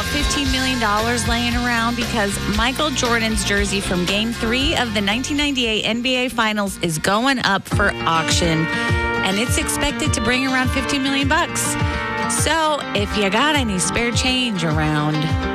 about $15 million laying around because Michael Jordan's jersey from Game 3 of the 1998 NBA Finals is going up for auction, and it's expected to bring around $15 million. So if you got any spare change around,